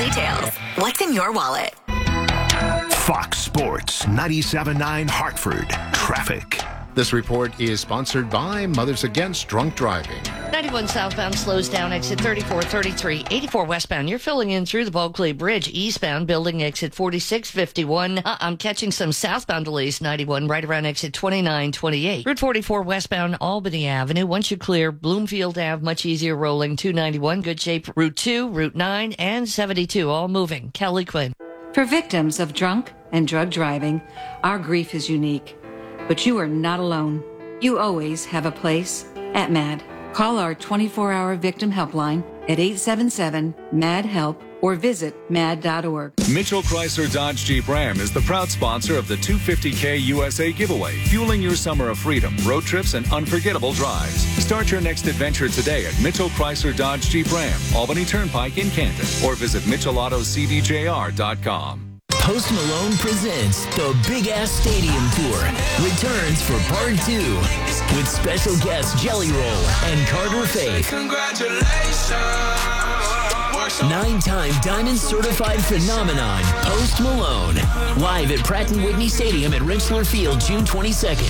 details. What's in your wallet? Fox Sports 97.9 Hartford. Traffic. This report is sponsored by Mothers Against Drunk Driving. 91 southbound slows down, exit 3433. 84 westbound, you're filling in through the Bulkley Bridge. Eastbound, building exit 4651. I'm catching some southbound delays, 91, right around exit 2928. Route 44 westbound, Albany Avenue. Once you clear Bloomfield Ave, much easier rolling. 291, good shape. Route 2, Route 9, and 72, all moving. Kelly Quinn. For victims of drunk and drug driving, our grief is unique. But you are not alone. You always have a place at MAD. Call our 24-hour victim helpline at 877-MAD-HELP or visit mad.org. Mitchell Chrysler Dodge Jeep Ram is the proud sponsor of the 250K USA giveaway, fueling your summer of freedom, road trips, and unforgettable drives. Start your next adventure today at Mitchell Chrysler Dodge Jeep Ram, Albany Turnpike in Canton, or visit MitchellAutoCDJR.com. Post Malone presents the Big Ass Stadium Tour returns for part 2 with special guests Jelly Roll and Carter Faith. Congratulations. 9-time Diamond Certified Phenomenon, Post Malone. Live at Pratt & Whitney Stadium at Rensselaer Field, June 22nd.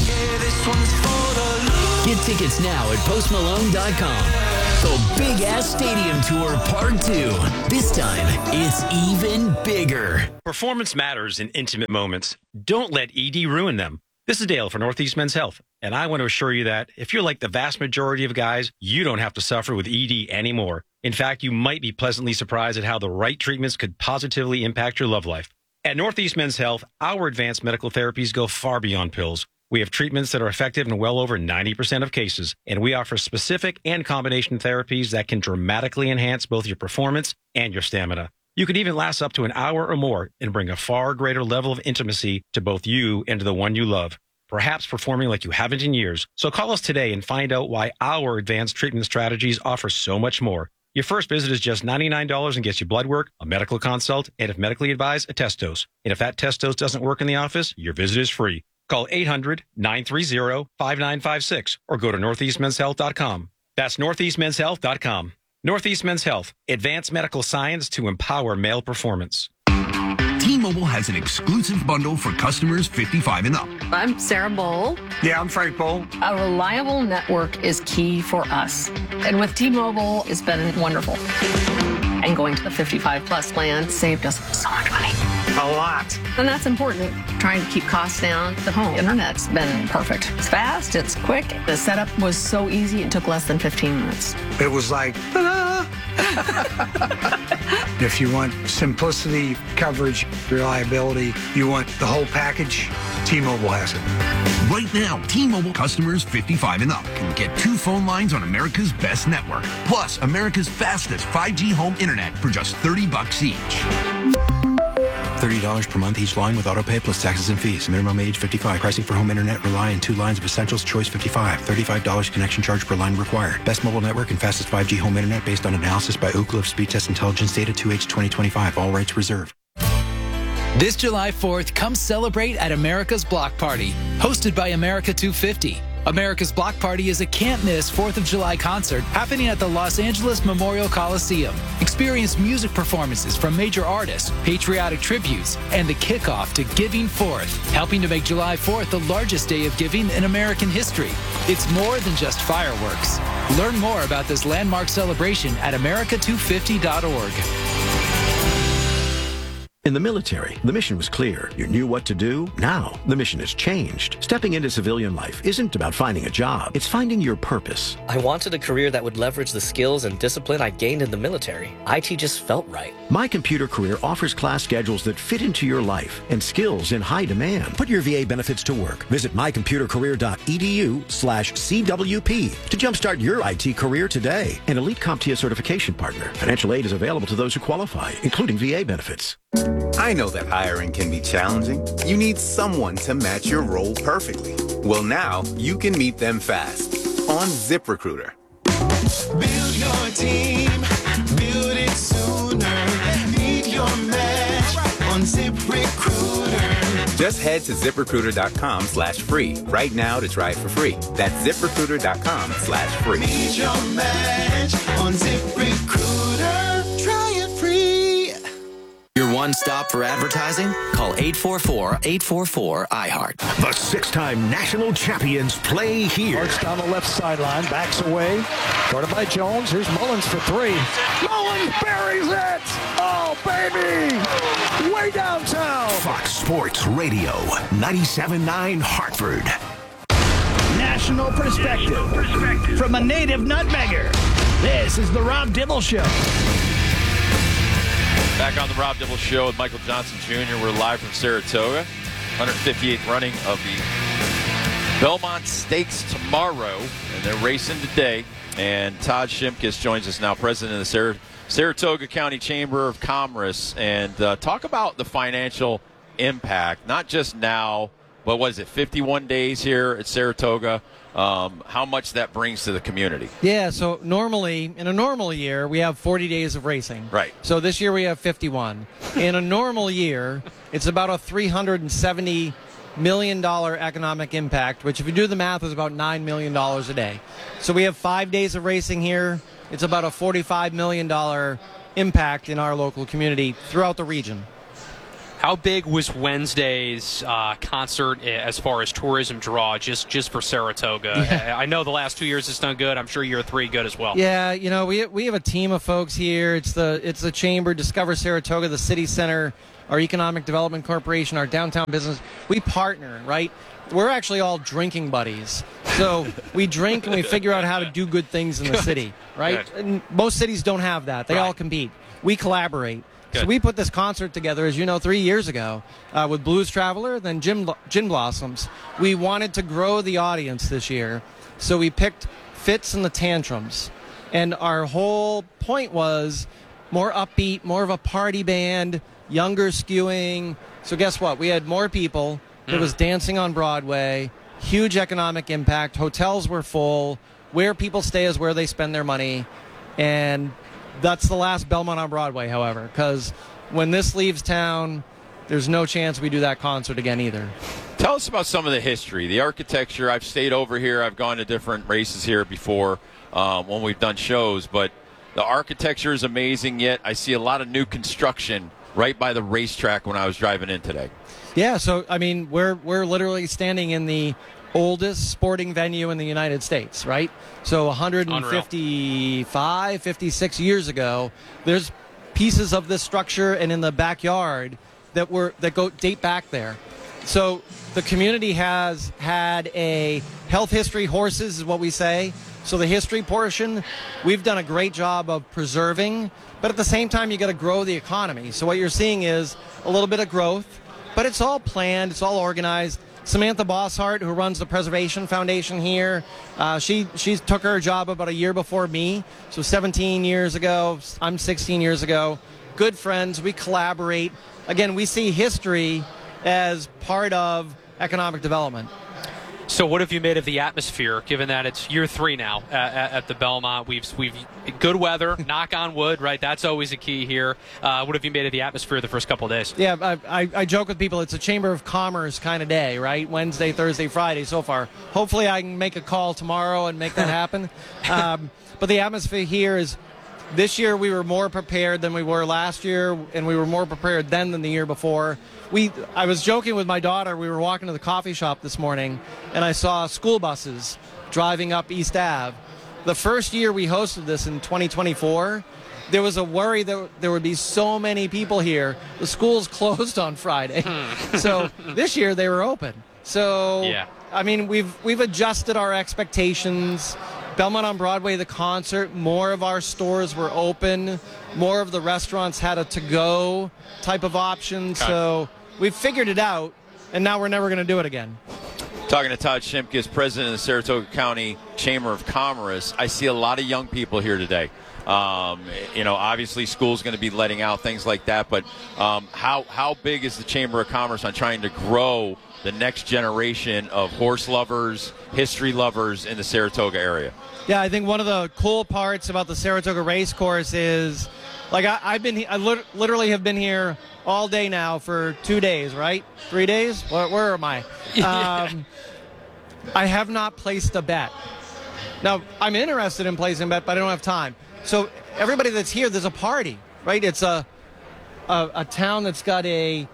Get tickets now at postmalone.com. The Big Ass Stadium Tour Part 2. This time, it's even bigger. Performance matters in intimate moments. Don't let ED ruin them. This is Dale for Northeast Men's Health, and I want to assure you that if you're like the vast majority of guys, you don't have to suffer with ED anymore. In fact, you might be pleasantly surprised at how the right treatments could positively impact your love life. At Northeast Men's Health, our advanced medical therapies go far beyond pills. We have treatments that are effective in well over 90% of cases, and we offer specific and combination therapies that can dramatically enhance both your performance and your stamina. You can even last up to an hour or more and bring a far greater level of intimacy to both you and to the one you love, perhaps performing like you haven't in years. So call us today and find out why our advanced treatment strategies offer so much more. Your first visit is just $99 and gets you blood work, a medical consult, and if medically advised, a test dose. And if that test dose doesn't work in the office, your visit is free. Call 800-930-5956 or go to northeastmenshealth.com. That's northeastmenshealth.com. Northeast Men's Health, advanced medical science to empower male performance. T-Mobile has an exclusive bundle for customers 55 and up. I'm Sarah Bowl. Yeah, I'm Frank Bowl. A reliable network is key for us. And with T-Mobile, it's been wonderful. And going to the 55 plus plan saved us so much money. A lot. And that's important. Trying to keep costs down. The home internet's been perfect. It's fast, it's quick. The setup was so easy, it took less than 15 minutes. It was like, ta-da! If you want simplicity, coverage, reliability, you want the whole package, T-Mobile has it. Right now, T-Mobile customers 55 and up can get 2 phone lines on America's best network, plus America's fastest 5G home internet for just $30 each. $30 per month each line with autopay plus taxes and fees. Minimum age 55. Pricing for home internet rely on 2 lines of essentials. Choice 55. $35 connection charge per line required. Best mobile network and fastest 5G home internet based on analysis by Ookla of Speed Test Intelligence data 2H 2025. All rights reserved. This July 4th, come celebrate at America's Block Party, hosted by America 250. America's Block Party is a can't-miss 4th of July concert happening at the Los Angeles Memorial Coliseum. Experience music performances from major artists, patriotic tributes, and the kickoff to Giving Fourth, helping to make July 4th the largest day of giving in American history. It's more than just fireworks. Learn more about this landmark celebration at america250.org. In the military, the mission was clear. You knew what to do. Now, the mission has changed. Stepping into civilian life isn't about finding a job. It's finding your purpose. I wanted a career that would leverage the skills and discipline I gained in the military. IT just felt right. My Computer Career offers class schedules that fit into your life and skills in high demand. Put your VA benefits to work. Visit mycomputercareer.edu/CWP to jumpstart your IT career today. An elite CompTIA certification partner. Financial aid is available to those who qualify, including VA benefits. I know that hiring can be challenging. You need someone to match your role perfectly. Well, now you can meet them fast on ZipRecruiter. Build your team, build it sooner. Meet your match on ZipRecruiter. Just head to ZipRecruiter.com/free right now to try it for free. That's ZipRecruiter.com/free. Meet your match on ZipRecruiter. Try it free. stop for advertising? Call 844-844-iHeart. The six-time national champions play here. Arch down the left sideline, backs away. Guarded by Jones. Here's Mullins for three. Mullins buries it! Oh, baby! Way downtown! Fox Sports Radio, 97.9 Hartford. National perspective from a native nutmegger. This is the Rob Dibble Show. Back on the Rob Dibble Show with Michael Johnson Jr. We're live from Saratoga. 158th running of the Belmont Stakes tomorrow, and they're racing today. And Todd Shimkus joins us now, president of the Saratoga County Chamber of Commerce, and talk about the financial impact, not just now, but what is it, 51 days here at Saratoga, how much that brings to the community. Yeah, so normally, in a normal year, we have 40 days of racing. Right. So this year we have 51. In a normal year, it's about a $370 million economic impact, which if you do the math is about $9 million a day. So we have 5 days of racing here. It's about a $45 million impact in our local community throughout the region. How big was Wednesday's concert as far as tourism draw just for Saratoga? Yeah. I know the last 2 years it's done good. I'm sure year 3 good as well. Yeah, you know, we have a team of folks here. It's the Chamber, Discover Saratoga, the City Center, our Economic Development Corporation, our downtown business. We partner, right? We're actually all drinking buddies. So we drink and we figure out how to do good things in the city, right? And most cities don't have that. They all compete. We collaborate. Good. So we put this concert together, as you know, 3 years ago with Blues Traveler, then Gin Blossoms. We wanted to grow the audience this year, so we picked Fits and the Tantrums. And our whole point was more upbeat, more of a party band, younger skewing. So guess what? We had more people. There was dancing on Broadway, huge economic impact. Hotels were full. Where people stay is where they spend their money. And that's the last Belmont on Broadway, however, because when this leaves town, there's no chance we do that concert again either. Tell us about some of the history, the architecture. I've stayed over here. I've gone to different races here before when we've done shows, but the architecture is amazing, yet I see a lot of new construction right by the racetrack when I was driving in today. Yeah, so, I mean, we're literally standing in the oldest sporting venue in the United States, right? So 155, 56 years ago, there's pieces of this structure and in the backyard that date back there. So the community has had a health history, horses is what we say. So the history portion, we've done a great job of preserving, but at the same time, you got to grow the economy. So what you're seeing is a little bit of growth, but it's all planned, it's all organized. Samantha Bosshart, who runs the Preservation Foundation here, she took her job about a year before me, so 17 years ago. I'm 16 years ago. Good friends. We collaborate. Again, we see history as part of economic development. So what have you made of the atmosphere, given that it's year 3 now at the Belmont? We've good weather, knock on wood, right? That's always a key here. What have you made of the atmosphere the first couple of days? Yeah, I joke with people, it's a Chamber of Commerce kind of day, right? Wednesday, Thursday, Friday so far. Hopefully I can make a call tomorrow and make that happen. But the atmosphere here is, this year we were more prepared than we were last year, and we were more prepared then than the year before. I was joking with my daughter. We were walking to the coffee shop this morning, and I saw school buses driving up East Ave. The first year we hosted this in 2024, there was a worry that there would be so many people here. The schools closed on Friday. So this year they were open. So, yeah. I mean, we've adjusted our expectations. Belmont on Broadway, the concert, more of our stores were open. More of the restaurants had a to-go type of option. Okay. So we've figured it out, and now we're never going to do it again. Talking to Todd Shimkus, president of the Saratoga County Chamber of Commerce. I see a lot of young people here today. Obviously school's going to be letting out things like that, but how big is the Chamber of Commerce on trying to grow the next generation of horse lovers, history lovers in the Saratoga area? Yeah, I think one of the cool parts about the Saratoga Race Course is, like, I literally have been here all day now for 2 days, right? 3 days? Where am I? I have not placed a bet. Now, I'm interested in placing a bet, but I don't have time. So everybody that's here, there's a party, right? It's a a town that's got a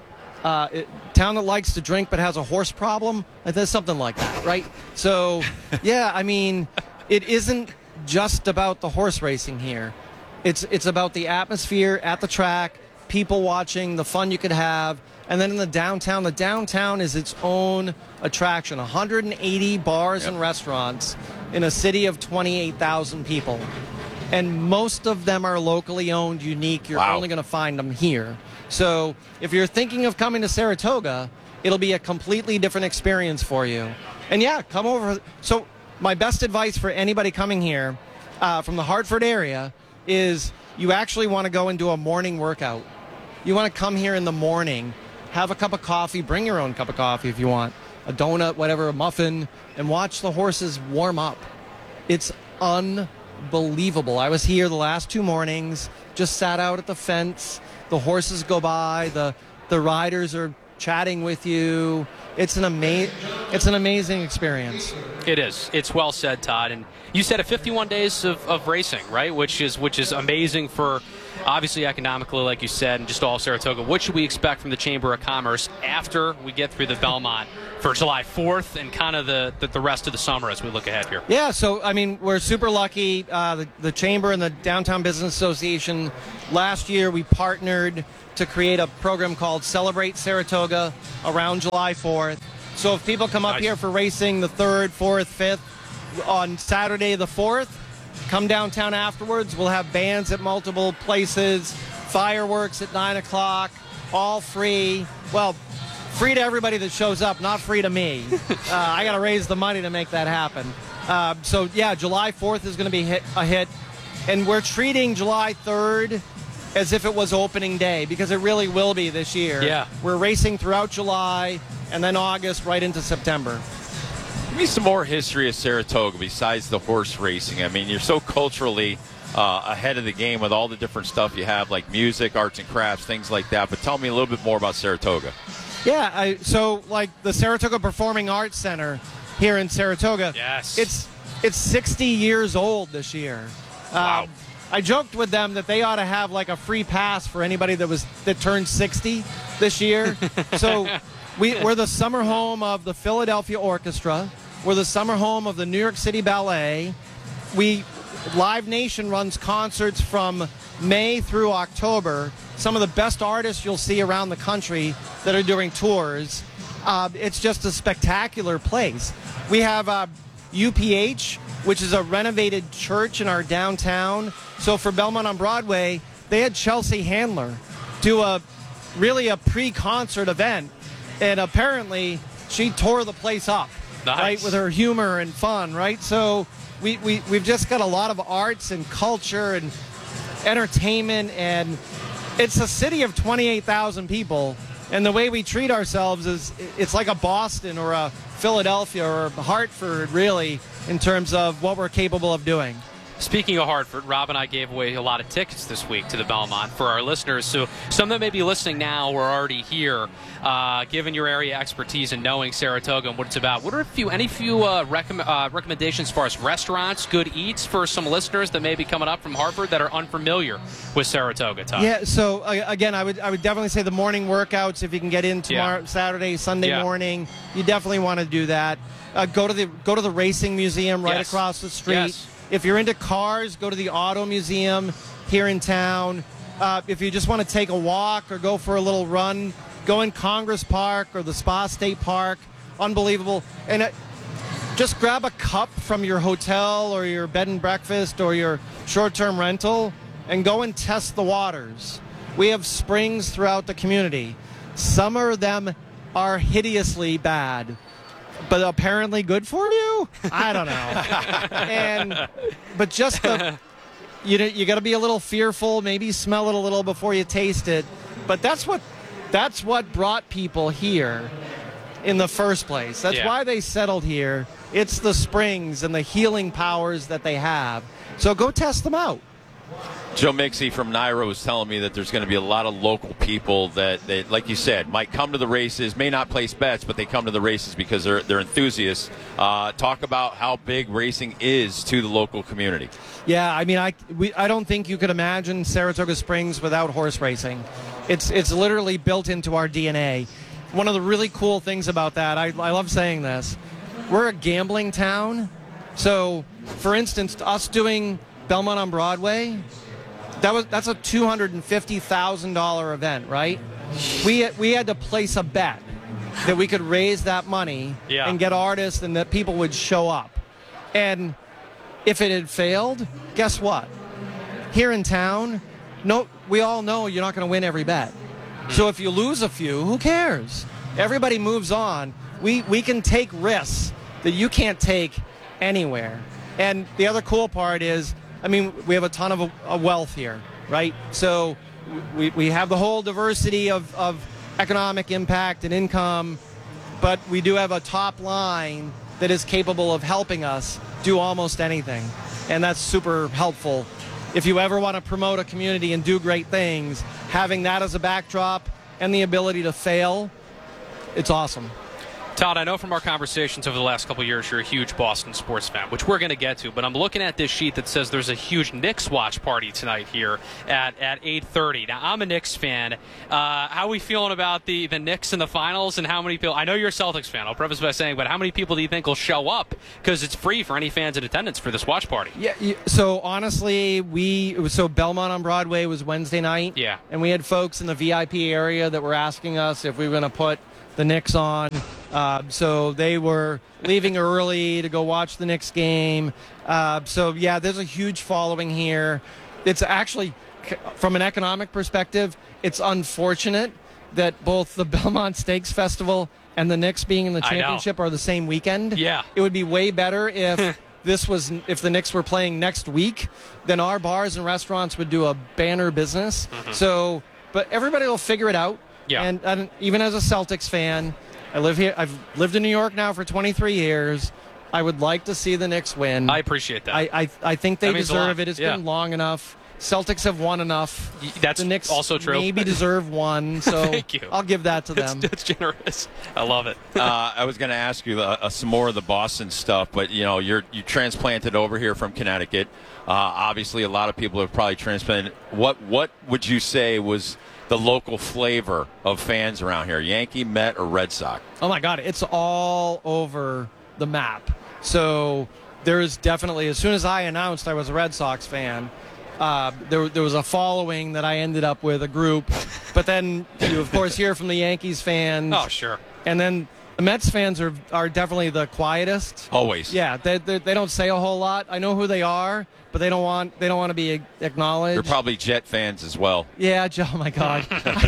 town that likes to drink but has a horse problem. There's something like that, right? So, yeah, I mean, it isn't just about the horse racing here. It's about the atmosphere at the track, people watching, the fun you could have. And then in the downtown is its own attraction. 180 bars and restaurants in a city of 28,000 people. And most of them are locally owned, unique. You're only going to find them here. So if you're thinking of coming to Saratoga, it'll be a completely different experience for you. And yeah, come over. So my best advice for anybody coming here from the Hartford area is you actually want to go and do a morning workout. You want to come here in the morning, have a cup of coffee, bring your own cup of coffee if you want, a donut, whatever, a muffin, and watch the horses warm up. It's unbelievable. I was here the last 2 mornings, just sat out at the fence. The horses go by, the riders are chatting with you. It's an amazing experience. It is. It's well said, Todd. And you said 51 days of racing, right? Which is amazing for, obviously, economically, like you said, and just all Saratoga. What should we expect from the Chamber of Commerce after we get through the Belmont for July 4th and kind of the rest of the summer as we look ahead here? Yeah, so, I mean, we're super lucky. The Chamber and the Downtown Business Association, last year we partnered to create a program called Celebrate Saratoga around July 4th. So if people come up here for racing the 3rd, 4th, 5th, on Saturday the 4th, come downtown afterwards. We'll have bands at multiple places, fireworks at 9 o'clock, all free. Well, free to everybody that shows up, not free to me. I got to raise the money to make that happen. So, yeah, July 4th is going to be a hit. And we're treating July 3rd as if it was opening day, because it really will be this year. Yeah. We're racing throughout July and then August right into September. Give me some more history of Saratoga besides the horse racing. I mean, you're so culturally ahead of the game with all the different stuff you have, like music, arts and crafts, things like that. But tell me a little bit more about Saratoga. Yeah, so like the Saratoga Performing Arts Center here in Saratoga. Yes. It's 60 years old this year. Wow. I joked with them that they ought to have like a free pass for anybody that turned 60 this year. So we're the summer home of the Philadelphia Orchestra. We're the summer home of the New York City Ballet. Live Nation runs concerts from May through October. Some of the best artists you'll see around the country that are doing tours. It's just a spectacular place. We have UPH, which is a renovated church in our downtown. So for Belmont on Broadway, they had Chelsea Handler do a pre-concert event, and apparently she tore the place up, right, with her humor and fun, right? So we've just got a lot of arts and culture and entertainment, and it's a city of 28,000 people, and the way we treat ourselves is it's like a Boston or a Philadelphia or Hartford, really, in terms of what we're capable of doing. Speaking of Hartford, Rob and I gave away a lot of tickets this week to the Belmont for our listeners. So some that may be listening now or already here, given your area expertise and knowing Saratoga and what it's about, what are any few recommendations as far as restaurants, good eats for some listeners that may be coming up from Hartford that are unfamiliar with Saratoga, Todd? Yeah, so again, I would definitely say the morning workouts, if you can get in tomorrow, Saturday, Sunday morning, you definitely want to do that. Go to the Racing Museum right across the street. Yes. If you're into cars, go to the Auto Museum here in town. If you just want to take a walk or go for a little run, go in Congress Park or the Spa State Park. Unbelievable. And just grab a cup from your hotel or your bed and breakfast or your short-term rental and go and test the waters. We have springs throughout the community. Some of them are hideously bad, but apparently good for you? I don't know. But just you got to be a little fearful, maybe smell it a little before you taste it. But that's what brought people here in the first place. That's why they settled here. It's the springs and the healing powers that they have. So go test them out. Joe Mixie from Nairo was telling me that there's going to be a lot of local people that, like you said, might come to the races, may not place bets, but they come to the races because they're enthusiasts. Talk about how big racing is to the local community. Yeah, I mean, I don't think you could imagine Saratoga Springs without horse racing. It's literally built into our DNA. One of the really cool things about that, I love saying this, we're a gambling town. So, for instance, us doing Belmont on Broadway, that's a $250,000 event, right? We had to place a bet that we could raise that money and get artists and that people would show up. And if it had failed, guess what? Here in town, we all know you're not going to win every bet. So if you lose a few, who cares? Everybody moves on. We can take risks that you can't take anywhere. And the other cool part is, I mean, we have a ton of wealth here, right? So we have the whole diversity of economic impact and income, but we do have a top line that is capable of helping us do almost anything. And that's super helpful. If you ever want to promote a community and do great things, having that as a backdrop and the ability to fail, it's awesome. Todd, I know from our conversations over the last couple of years you're a huge Boston sports fan, which we're going to get to, but I'm looking at this sheet that says there's a huge Knicks watch party tonight here at 8:30. Now, I'm a Knicks fan. How are we feeling about the Knicks in the finals, and how many people? I know you're a Celtics fan, I'll preface by saying, but how many people do you think will show up? Because it's free for any fans in attendance for this watch party. Yeah, so honestly, Belmont on Broadway was Wednesday night. Yeah. And we had folks in the VIP area that were asking us if we were going to put the Knicks on. So they were leaving early to go watch the Knicks game. There's a huge following here. It's actually, from an economic perspective, it's unfortunate that both the Belmont Stakes Festival and the Knicks being in the championship are the same weekend. Yeah. It would be way better if if the Knicks were playing next week, then our bars and restaurants would do a banner business. Mm-hmm. But everybody will figure it out. Yeah. And even as a Celtics fan, I live here. I've lived in New York now for 23 years. I would like to see the Knicks win. I appreciate that. I think they deserve it. It's been long enough. Celtics have won enough. That's the Knicks also true. Maybe deserve one. So Thank you. I'll give that to them. That's generous. I love it. I was going to ask you some more of the Boston stuff, but you transplanted over here from Connecticut. Obviously, a lot of people have probably transplanted. What would you say was the local flavor of fans around here? Yankee, Met, or Red Sox? Oh my God, it's all over the map. So there's definitely, as soon as I announced I was a Red Sox fan, there was a following that I ended up with, a group. But then you, of course, hear from the Yankees fans. Oh, sure. And then the Mets fans are definitely the quietest. Always. Yeah, they don't say a whole lot. I know who they are, but they don't want to be acknowledged. They're probably Jet fans as well. Yeah, oh my God.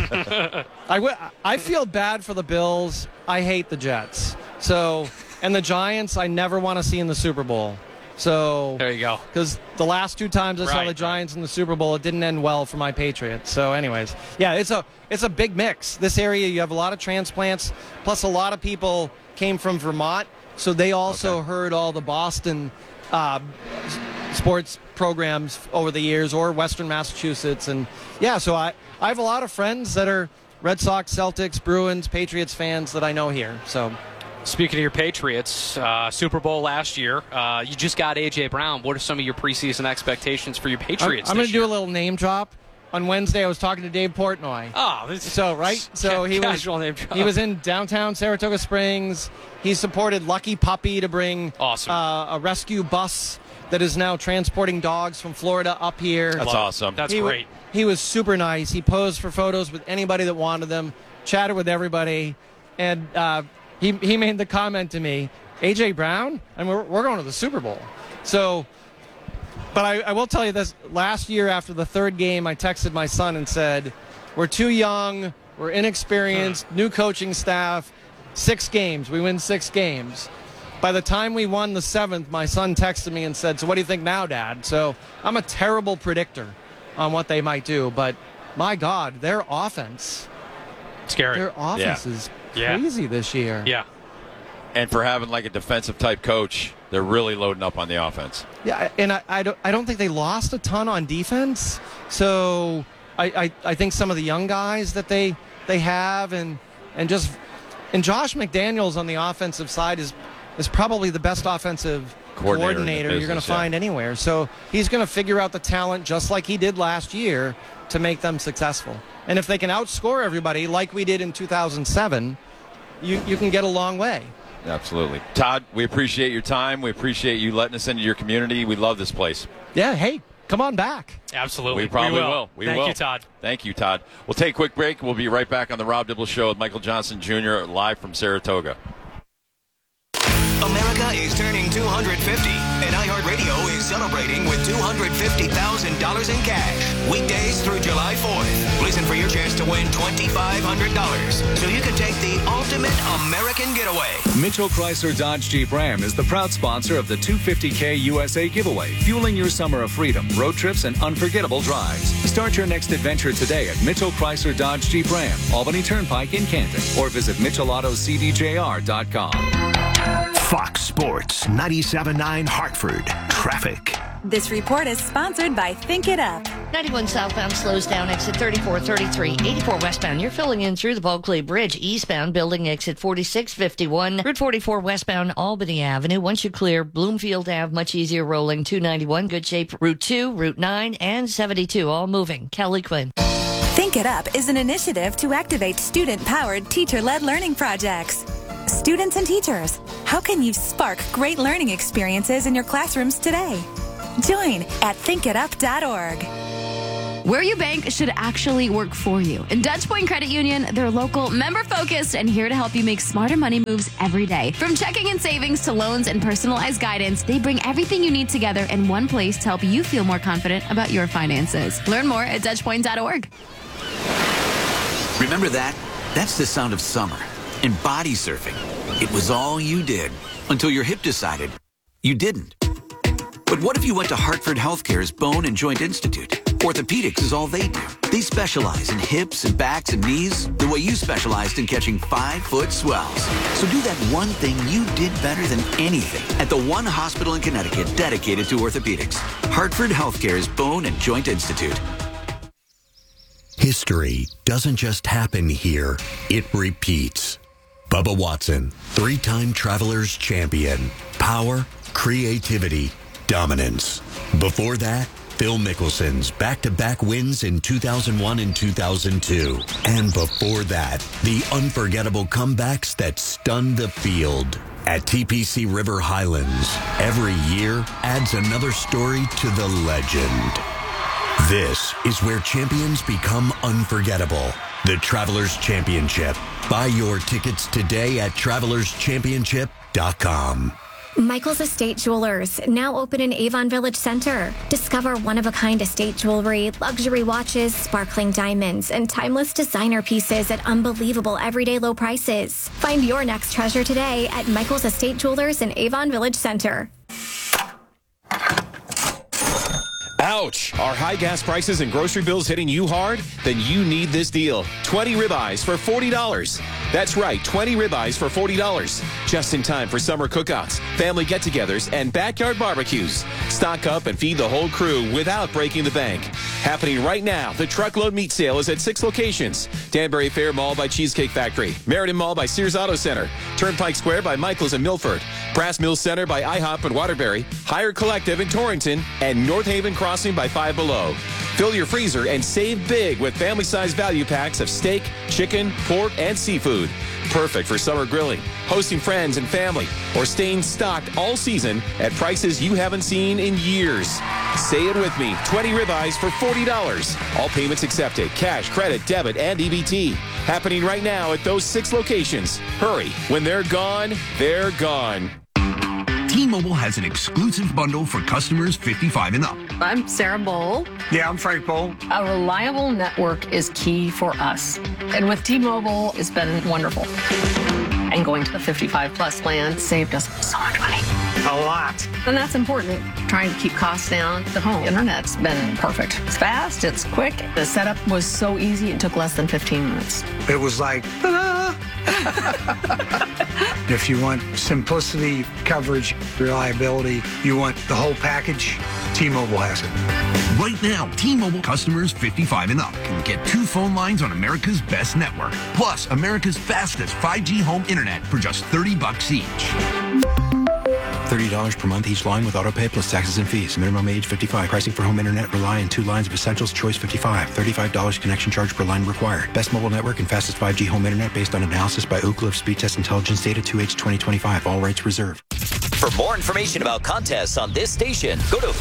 I feel bad for the Bills. I hate the Jets. And the Giants, I never want to see in the Super Bowl. So there you go. Because the last two times I saw the Giants in the Super Bowl, it didn't end well for my Patriots. So, anyways, yeah, it's a big mix. This area, you have a lot of transplants, plus a lot of people came from Vermont, so they also heard all the Boston sports programs over the years, or Western Massachusetts, and so I have a lot of friends that are Red Sox, Celtics, Bruins, Patriots fans that I know here. So. Speaking of your Patriots, Super Bowl last year, you just got A.J. Brown. What are some of your preseason expectations for your Patriots I'm going to do a little name drop. On Wednesday, I was talking to Dave Portnoy. He was in downtown Saratoga Springs. He supported Lucky Puppy to bring a rescue bus that is now transporting dogs from Florida up here. That's awesome. That's great. He was super nice. He posed for photos with anybody that wanted them, chatted with everybody, and He made the comment to me, A.J. Brown, and we're going to the Super Bowl. So, but I will tell you this. Last year, after the third game, I texted my son and said, we're too young, we're inexperienced, new coaching staff, 6 games. We win 6 games. By the time we won the 7th, my son texted me and said, so what do you think now, Dad? So I'm a terrible predictor on what they might do, but my God, their offense. Scary. Their offense is crazy this year. Yeah. And for having like a defensive type coach, they're really loading up on the offense. Yeah, and I don't think they lost a ton on defense. So I think some of the young guys that they have and Josh McDaniels on the offensive side is probably the best offensive coordinator you're going to find anywhere. So he's going to figure out the talent just like he did last year to make them successful. And if they can outscore everybody like we did in 2007, you can get a long way. Absolutely. Todd, we appreciate your time. We appreciate you letting us into your community. We love this place. Yeah, hey, come on back. Absolutely. We probably will. Thank you, Todd. Thank you, Todd. We'll take a quick break. We'll be right back on the Rob Dibble Show with Michael Johnson Jr. live from Saratoga. America is turning 250, and iHeartRadio is celebrating with $250,000 in cash. Weekdays through July 4th. Listen for your chance to win $2,500, so you can take the ultimate American getaway. Mitchell Chrysler Dodge Jeep Ram is the proud sponsor of the 250K USA giveaway, fueling your summer of freedom, road trips, and unforgettable drives. Start your next adventure today at Mitchell Chrysler Dodge Jeep Ram, Albany Turnpike in Canton, or visit MitchellAutoCDJR.com. Fox Sports 97.9 Hartford. Traffic. This report is sponsored by Think It Up. 91 southbound slows down exit 3433, 84 westbound. You're filling in through the Bulkley Bridge. Eastbound building exit 4651, Route 44 westbound Albany Avenue. Once you clear Bloomfield Ave, much easier rolling. 291, good shape. Route 2, Route 9, and 72, all moving. Kelly Quinn. Think It Up is an initiative to activate student-powered, teacher-led learning projects. Students and teachers, how can you spark great learning experiences in your classrooms today? Join at thinkitup.org. Where you bank should actually work for you. In Dutch Point Credit Union, they're local, member-focused, and here to help you make smarter money moves every day. From checking and savings to loans and personalized guidance, they bring everything you need together in one place to help you feel more confident about your finances. Learn more at DutchPoint.org. Remember that? That's the sound of summer. And body surfing. It was all you did until your hip decided you didn't. But what if you went to Hartford Healthcare's Bone and Joint Institute? Orthopedics is all they do. They specialize in hips and backs and knees the way you specialized in catching 5-foot swells. So do that one thing you did better than anything at the one hospital in Connecticut dedicated to orthopedics. Hartford Healthcare's Bone and Joint Institute. History doesn't just happen here, it repeats. Bubba Watson, 3-time Travelers champion. Power, creativity, dominance. Before that, Phil Mickelson's back-to-back wins in 2001 and 2002. And before that, the unforgettable comebacks that stunned the field. At TPC River Highlands, every year adds another story to the legend. This is where champions become unforgettable. The Travelers Championship. Buy your tickets today at travelerschampionship.com. Michael's Estate Jewelers, now open in Avon Village Center. Discover one-of-a-kind estate jewelry, luxury watches, sparkling diamonds, and timeless designer pieces at unbelievable everyday low prices. Find your next treasure today at Michael's Estate Jewelers in Avon Village Center. Ouch! Are high gas prices and grocery bills hitting you hard? Then you need this deal. 20 ribeyes for $40. That's right, 20 ribeyes for $40. Just in time for summer cookouts, family get-togethers, and backyard barbecues. Stock up and feed the whole crew without breaking the bank. Happening right now, the Truckload Meat Sale is at 6 locations. Danbury Fair Mall by Cheesecake Factory, Meriden Mall by Sears Auto Center, Turnpike Square by Michael's in Milford, Brass Mills Center by IHOP in Waterbury, Hire Collective in Torrington, and North Haven Crossing by Five Below. Fill your freezer and save big with family-size value packs of steak, chicken, pork, and seafood. Perfect for summer grilling, hosting friends and family, or staying stocked all season at prices you haven't seen in years. Say it with me, 20 ribeyes for $40. All payments accepted, cash, credit, debit, and EBT. Happening right now at those 6 locations. Hurry, when they're gone, they're gone. T-Mobile has an exclusive bundle for customers 55 and up. I'm Sarah Bowl. Yeah, I'm Frank Bowl. A reliable network is key for us. And with T-Mobile, it's been wonderful. And going to the 55-plus plan saved us so much money. A lot. And that's important. Trying to keep costs down. The home internet's been perfect. It's fast, it's quick. The setup was so easy, it took less than 15 minutes. It was like, ta-da! If you want simplicity, coverage, reliability, you want the whole package, T-Mobile has it. Right now, T-Mobile customers 55 and up can get 2 phone lines on America's best network, plus America's fastest 5G home internet for just $30 each. $30 per month each line with autopay plus taxes and fees. Minimum age 55. Pricing for home internet rely on 2 lines of Essentials Choice 55. $35 connection charge per line required. Best mobile network and fastest 5G home internet based on analysis by Ookla of Speed Test Intelligence data 2H 2025. All rights reserved. For more information about contests on this station, go to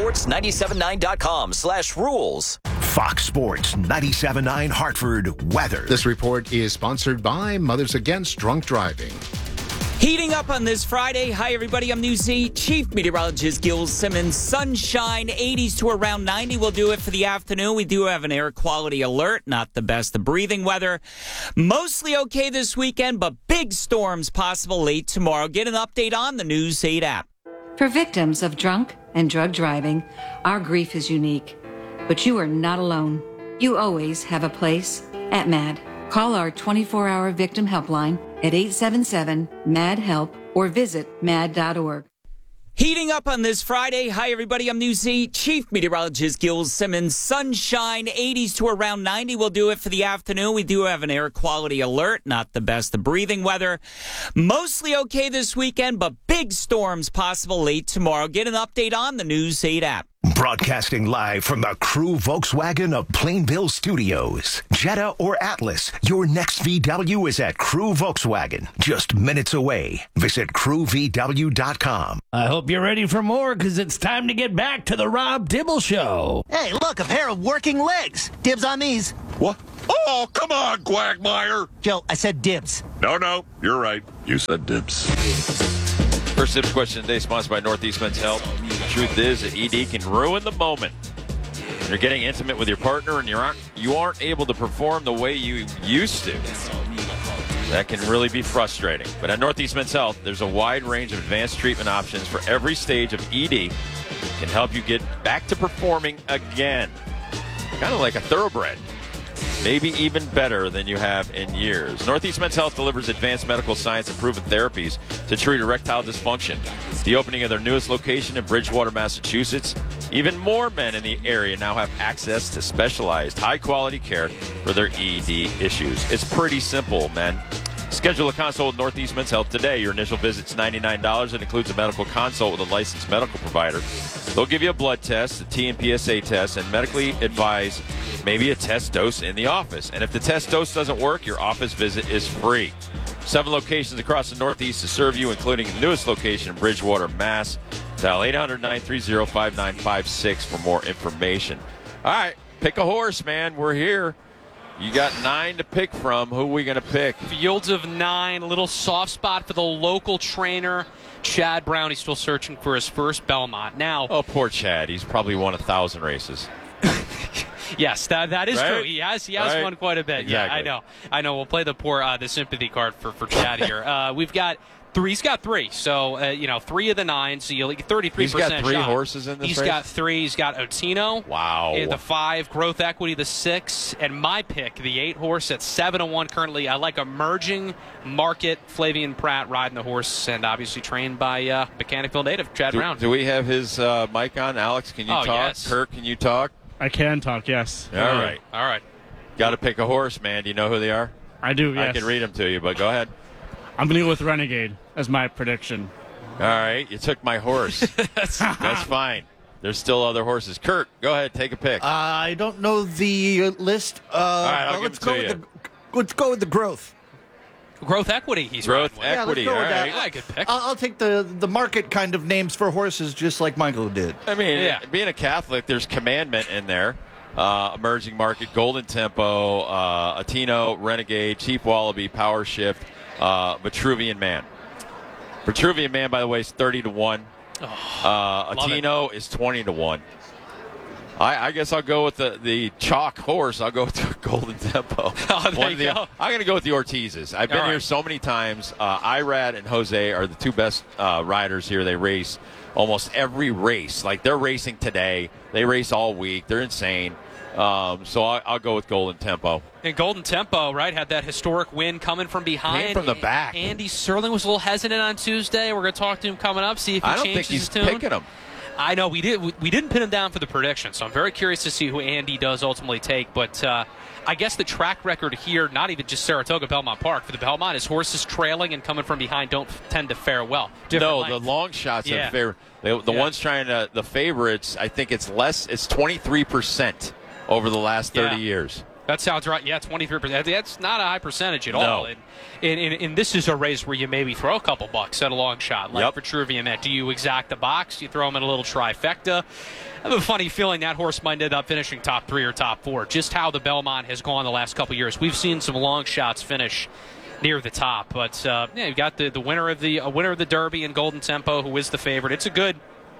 foxsports979.com/rules. Fox Sports 97.9 Hartford weather. This report is sponsored by Mothers Against Drunk Driving. Heating up on this Friday. Hi, everybody. I'm News 8 Chief Meteorologist Gil Simmons. Sunshine, 80s to around 90 will do it for the afternoon. We do have an air quality alert. Not the best of breathing weather. Mostly okay this weekend, but big storms possible late tomorrow. Get an update on the News 8 app. For victims of drunk and drug driving, our grief is unique. But you are not alone. You always have a place at MAD. Call our 24-hour victim helpline at 877-MAD-HELP or visit mad.org. Heating up on this Friday. Hi, everybody. I'm News 8 Chief Meteorologist Gil Simmons. Sunshine, 80s to around 90 will do it for the afternoon. We do have an air quality alert. Not the best of breathing weather. Mostly okay this weekend, but big storms possible late tomorrow. Get an update on the News 8 app. Broadcasting live from the Crew Volkswagen of Plainville Studios. Jetta or Atlas, your next VW is at Crew Volkswagen, just minutes away. Visit crewvw.com. I hope you're ready for more, because it's time to get back to the Rob Dibble Show. Hey, look, a pair of working legs. Dibs on these. What? Oh, come on, Quagmire. Joe, I said dibs. No, you're right. You said dibs. First Dibs question today sponsored by Northeast Men's Health. The truth is that ED can ruin the moment. When you're getting intimate with your partner and you aren't able to perform the way you used to. That can really be frustrating. But at Northeast Men's Health, there's a wide range of advanced treatment options for every stage of ED. Can help you get back to performing again. Kind of like a thoroughbred. Maybe even better than you have in years. Northeast Men's Health delivers advanced medical science and proven therapies to treat erectile dysfunction. The opening of their newest location in Bridgewater, Massachusetts. Even more men in the area now have access to specialized, high-quality care for their ED issues. It's pretty simple, men. Schedule a consult with Northeast Men's Health today. Your initial visit's $99. It includes a medical consult with a licensed medical provider. They'll give you a blood test, a T and PSA test, and medically advise maybe a test dose in the office. And if the test dose doesn't work, your office visit is free. 7 locations across the Northeast to serve you, including the newest location in Bridgewater, Mass. Dial 800-930-5956 for more information. All right, pick a horse, man. We're here. You got 9 to pick from. Who are we going to pick? Fields of 9. A little soft spot for the local trainer, Chad Brown. He's still searching for his first Belmont. Now, oh, poor Chad. He's probably won 1,000 races. Yes, that is right? True. He has right? won quite a bit. Exactly. Yeah, I know. We'll play the sympathy card for Chad here. We've got 3. He's got 3. So 3 of the 9. So you 33%. He's got 3 shot. horses in this He's race? got 3. He's got Otino. Wow. The 5, Growth Equity, the 6, and my pick, the 8 horse at 7-1 currently. I like Emerging Market, Flavian Pratt riding the horse, and obviously trained by Mechanicville native Chad Brown. Do we have his mic on? Alex, can you talk? Yes. Kirk, can you talk? I can talk, yes. All right. Got to pick a horse, man. Do you know who they are? I do, yes. I can read them to you, but go ahead. I'm going to go with Renegade as my prediction. All right. You took my horse. That's fine. There's still other horses. Kurt, go ahead. Take a pick. I don't know the list. All right, I'll give it to you. Let's go with the Growth. Growth Equity. He's Growth Yeah, Equity. let's go All with that. right. Yeah, good pick. I'll take the market kind of names for horses, just like Michael did. I mean, being a Catholic, there's Commandment in there. Emerging Market, Golden Tempo, Atino, Renegade, Chief Wallaby, Power Shift, Vitruvian Man. Vitruvian Man, by the way, is 30-1. Atino is 20-1. I guess I'll go with the chalk horse. I'll go with the Golden Tempo. There you go. I'm going to go with the Ortizes. I've been here so many times. Irad and Jose are the 2 best riders here. They race almost every race. Like, they're racing today. They race all week. They're insane. So I'll go with Golden Tempo. And Golden Tempo, right, had that historic win coming from behind. Came from the back. Andy Serling was a little hesitant on Tuesday. We're going to talk to him coming up, see if he changes his tune. I don't think he's picking him. I know we didn't pin him down for the prediction, so I'm very curious to see who Andy does ultimately take. But I guess the track record here, not even just Saratoga, Belmont Park, for the Belmont, is horses trailing and coming from behind don't tend to fare well. The long shots have favored. The ones trying to, the favorites, I think it's less. It's 23% over the last 30 years. That sounds right. Yeah, 23%. That's not a high percentage at all. No. And this is a race where you maybe throw a couple bucks at a long shot, like for Vitruvian Met. Do you exact the box? Do you throw them in a little trifecta? I have a funny feeling that horse might end up finishing top 3 or top 4. Just how the Belmont has gone the last couple years. We've seen some long shots finish near the top, but you've got the winner of the Derby and Golden Tempo, who is the favorite. It's a good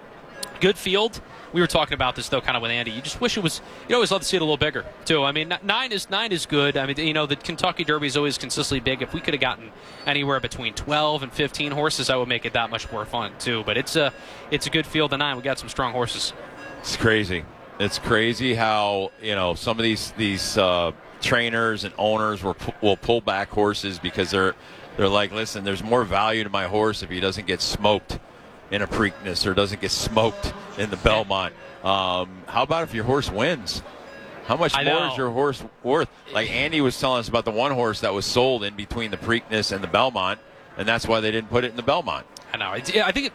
field. We were talking about this, though, kind of with Andy. You just wish it was, you always love to see it a little bigger, too. I mean, 9 is good. I mean, the Kentucky Derby is always consistently big. If we could have gotten anywhere between 12 and 15 horses, that would make it that much more fun, too. But it's a good field of 9. We got some strong horses. It's crazy. It's crazy how, some of these trainers and owners will pull back horses because they're like, listen, there's more value to my horse if he doesn't get smoked in a Preakness or doesn't get smoked in the Belmont. How about if your horse wins? How much more is your horse worth? Like Andy was telling us about the one horse that was sold in between the Preakness and the Belmont, and that's why they didn't put it in the Belmont. I know. I think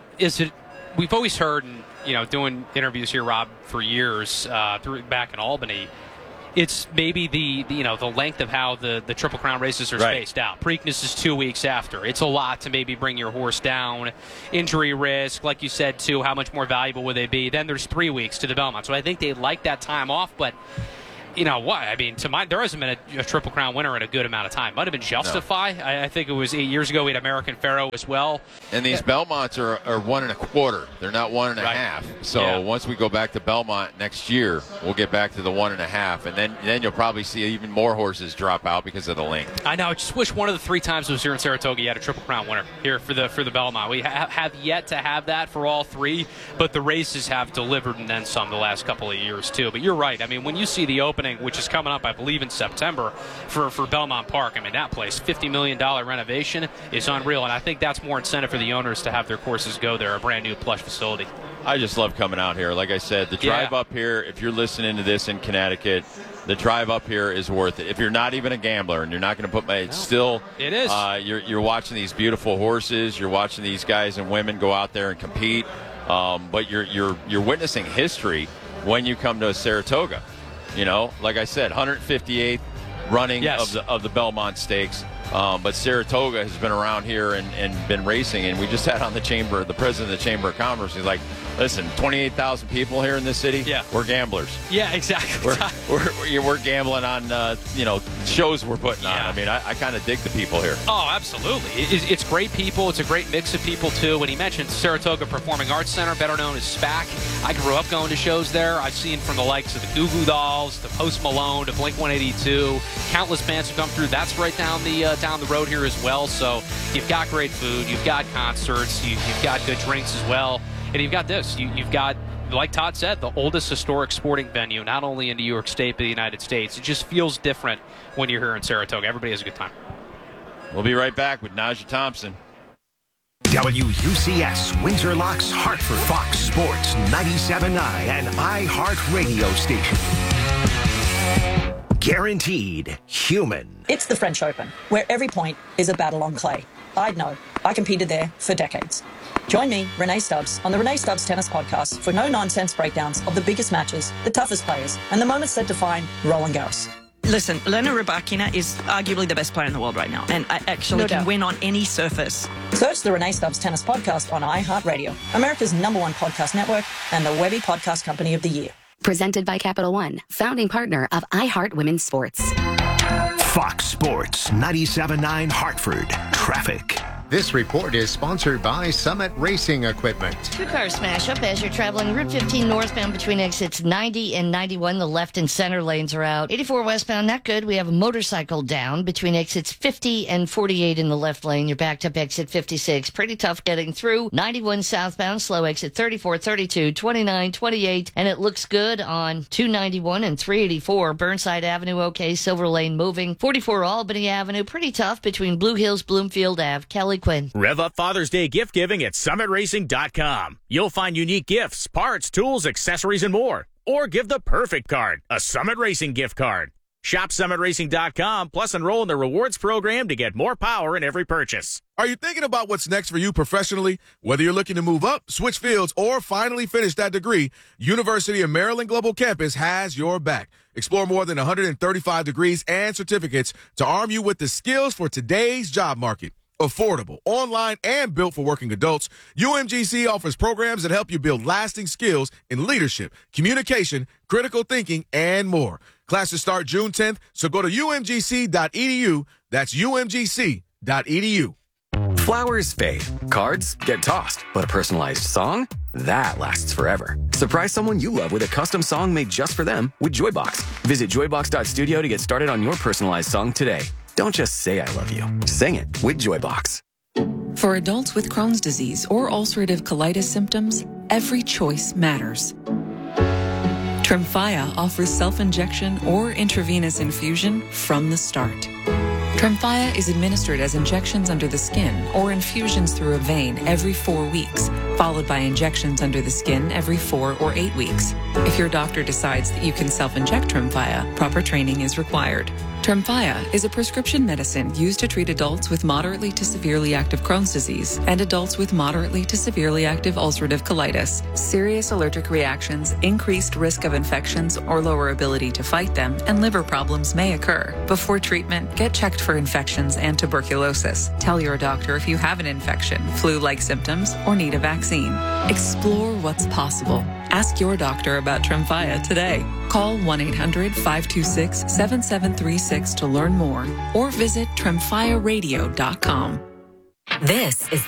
we've always heard, and doing interviews here, Rob, for years back in Albany. It's maybe the length of how the Triple Crown races are spaced out. Preakness is 2 weeks after. It's a lot to maybe bring your horse down. Injury risk, like you said, too, how much more valuable would they be? Then there's 3 weeks to the Belmont. So I think they like that time off, but what? I mean, there hasn't been a Triple Crown winner in a good amount of time. Might have been Justify. No. I think it was 8 years ago. We had American Pharaoh as well. And these Belmonts are 1 1/4. They're not 1 1/2. So once we go back to Belmont next year, we'll get back to the 1 1/2, and then you'll probably see even more horses drop out because of the length. I know. I just wish one of the 3 times it was here in Saratoga, you had a Triple Crown winner here for the Belmont. We have yet to have that for all 3, but the races have delivered and then some the last couple of years too. But you're right. I mean, when you see the opening, which is coming up, I believe, in September for Belmont Park. I mean, that place, $50 million renovation is unreal, and I think that's more incentive for the owners to have their courses go there, a brand-new plush facility. I just love coming out here. Like I said, the drive up here, if you're listening to this in Connecticut, the drive up here is worth it. If you're not even a gambler and you're not going to put it is. You're watching these beautiful horses. You're watching these guys and women go out there and compete. But you're witnessing history when you come to Saratoga. Like I said, 158th running of the Belmont Stakes. But Saratoga has been around here and been racing, and we just had on the president of the Chamber of Commerce. He's like, listen, 28,000 people here in this city. Yeah, we're gamblers. Yeah, exactly. We're gambling on shows we're putting on. I mean, I kind of dig the people here. Oh, absolutely. It's great people. It's a great mix of people too. When he mentioned Saratoga Performing Arts Center, better known as SPAC, I grew up going to shows there. I've seen from the likes of the Goo Goo Dolls to Post Malone to Blink-182, countless bands who come through. That's right down the road here as well. So you've got great food, you've got concerts, you've got good drinks as well. And you've got this. You've got, like Todd said, the oldest historic sporting venue, not only in New York State, but the United States. It just feels different when you're here in Saratoga. Everybody has a good time. We'll be right back with Najee Thompson. WUCS, Windsor Locks, Hartford, Fox Sports 97.9, and iHeartRadio station. Guaranteed human. It's the French Open, where every point is a battle on clay. I'd know. I competed there for decades. Join me, Renee Stubbs, on the Renee Stubbs Tennis Podcast for no-nonsense breakdowns of the biggest matches, the toughest players, and the moments that define Roland Garros. Listen, Elena Rybakina is arguably the best player in the world right now, and I actually can win on any surface. Search the Renee Stubbs Tennis Podcast on iHeartRadio, America's #1 podcast network, and the Webby Podcast Company of the Year. Presented by Capital One, founding partner of iHeart Women's Sports. Fox Sports 97.9 Hartford. Traffic. This report is sponsored by Summit Racing Equipment. Two-car smash-up as you're traveling Route 15 northbound between exits 90 and 91. The left and center lanes are out. 84 westbound, not good. We have a motorcycle down between exits 50 and 48 in the left lane. You're backed up exit 56. Pretty tough getting through. 91 southbound, slow exit 34, 32, 29, 28. And it looks good on 291 and 384. Burnside Avenue, okay. Silver Lane moving. 44 Albany Avenue, pretty tough between Blue Hills, Bloomfield Ave, Kelly Harley Quinn. Rev up Father's Day gift giving at summitracing.com. You'll find unique gifts, parts, tools, accessories, and more. Or give the perfect card, a Summit Racing gift card. Shop summitracing.com, plus enroll in the rewards program to get more power in every purchase. Are you thinking about what's next for you professionally? Whether you're looking to move up, switch fields, or finally finish that degree, University of Maryland Global Campus has your back. Explore more than 135 degrees and certificates to arm you with the skills for today's job market. Affordable, online, and built for working adults, UMGC offers programs that help you build lasting skills in leadership, communication, critical thinking, and more. Classes start June 10th, so go to umgc.edu. That's umgc.edu. Flowers fade, cards get tossed, but a personalized song? That lasts forever. Surprise someone you love with a custom song made just for them with Joybox. Visit joybox.studio to get started on your personalized song today. Don't just say I love you. Sing it with Joybox. For adults with Crohn's disease or ulcerative colitis symptoms, every choice matters. Tremfya offers self-injection or intravenous infusion from the start. Tremfya is administered as injections under the skin or infusions through a vein every 4 weeks, followed by injections under the skin every 4 or 8 weeks. If your doctor decides that you can self-inject Tremfya, proper training is required. Tremfya is a prescription medicine used to treat adults with moderately to severely active Crohn's disease and adults with moderately to severely active ulcerative colitis. Serious allergic reactions, increased risk of infections or lower ability to fight them, and liver problems may occur. Before treatment, get checked for infections and tuberculosis. Tell your doctor if you have an infection, flu-like symptoms, or need a vaccine. Explore what's possible. Ask your doctor about Tremfya today. Call 1-800-526-7736 to learn more or visit tremfyaradio.com. This is